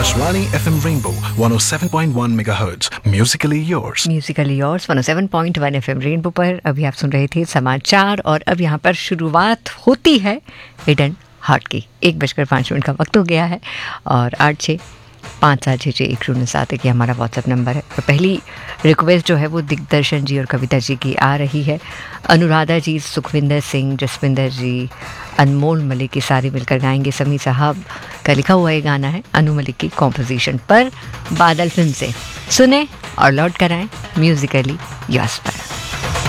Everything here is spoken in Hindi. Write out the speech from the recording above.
Akashvani FM Rainbow 107.1 MHz. Musically yours. Musically yours 107.1 FM rainbow पर अभी आप सुन रहे थे समाचार और अब यहाँ पर शुरुआत होती है हिडन हार्ट की। 1:05 का वक्त हो गया है और 8657661007 एक हमारा व्हाट्सएप नंबर है। तो पहली रिक्वेस्ट जो है वो दिग्दर्शन जी और कविता जी की आ रही है। अनुराधा जी, सुखविंदर सिंह, जसविंदर जी, अनमोल मलिक की सारे मिलकर गाएंगे। समी साहब का लिखा हुआ ये गाना है अनु मलिक की कॉम्पोजिशन पर, बादल फिल्म से। सुने और लौट कर आएँ म्यूजिकली यस पर।